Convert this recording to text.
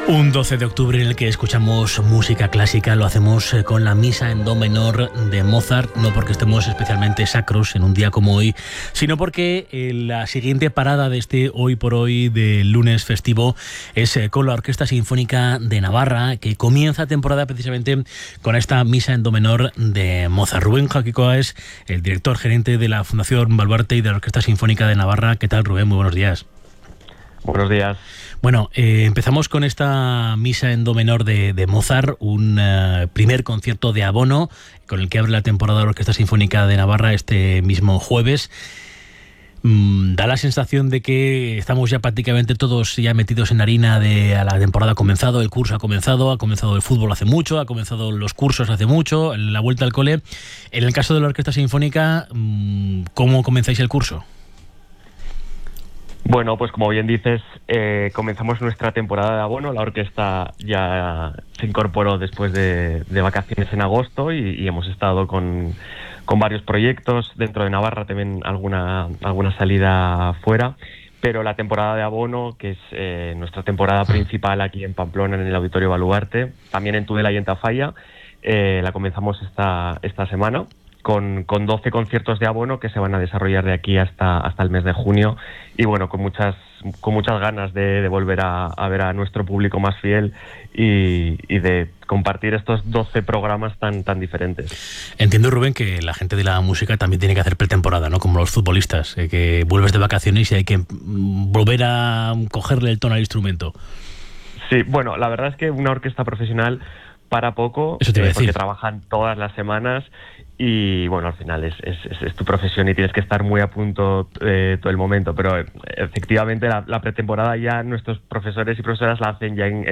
Un 12 de octubre en el que escuchamos música clásica, lo hacemos con la misa en do menor de Mozart, no porque estemos especialmente sacros en un día como hoy, sino porque la siguiente parada de este hoy por hoy del lunes festivo es con la Orquesta Sinfónica de Navarra, que comienza temporada precisamente con esta misa en do menor de Mozart. Rubén Jaquicoa es el director gerente de la Fundación Baluarte y de la Orquesta Sinfónica de Navarra. ¿Qué tal, Rubén? Muy buenos días. Buenos días. Bueno, empezamos con esta misa en do menor de Mozart, un primer concierto de abono con el que abre la temporada de la Orquesta Sinfónica de Navarra este mismo jueves. Da la sensación de que estamos ya prácticamente todos ya metidos en harina de a la temporada ha comenzado, el curso ha comenzado el fútbol hace mucho, ha comenzado los cursos hace mucho, la vuelta al cole. En el caso de la Orquesta Sinfónica, ¿cómo comenzáis el curso? Bueno, pues como bien dices, comenzamos nuestra temporada de abono. La orquesta ya se incorporó después de vacaciones en agosto y hemos estado con varios proyectos dentro de Navarra, también alguna salida fuera. Pero la temporada de abono, que es nuestra temporada principal aquí en Pamplona, en el Auditorio Baluarte, también en Tudela y en Tafalla, la comenzamos esta semana. Con 12 conciertos de abono que se van a desarrollar de aquí hasta el mes de junio y bueno, con muchas ganas de volver a ver a nuestro público más fiel y de compartir estos 12 programas tan diferentes. Entiendo, Rubén, que la gente de la música también tiene que hacer pretemporada, ¿no? Como los futbolistas, que vuelves de vacaciones y hay que volver a cogerle el tono al instrumento. Sí, bueno, la verdad es que una orquesta profesional para poco, porque trabajan todas las semanas y bueno, al final es tu profesión y tienes que estar muy a punto todo el momento, pero efectivamente la pretemporada ya nuestros profesores y profesoras la hacen ya en